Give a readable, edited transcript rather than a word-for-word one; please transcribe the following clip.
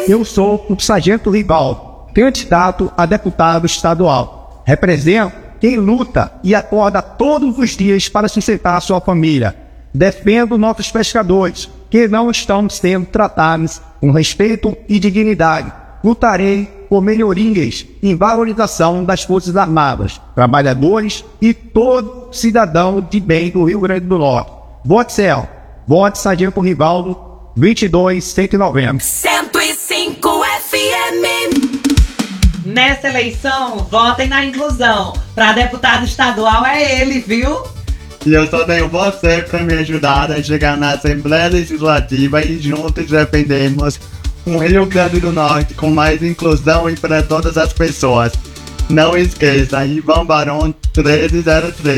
Eu sou o Sargento Rivaldo, candidato a deputado estadual. Represento quem luta e acorda todos os dias para sustentar a sua família. Defendo nossos pescadores, que não estão sendo tratados com respeito e dignidade. Lutarei por melhorias e valorização das Forças Armadas, trabalhadores e todo cidadão de bem do Rio Grande do Norte. Vote CEL, vote Sargento Rivaldo, 22190. 105 FM. Nessa eleição, votem na inclusão. Para deputado estadual é ele, viu? E eu só tenho você para me ajudar a chegar na Assembleia Legislativa e juntos defendermos um Rio Grande do Norte com mais inclusão e para todas as pessoas. Não esqueça, Ivan Barão 1303.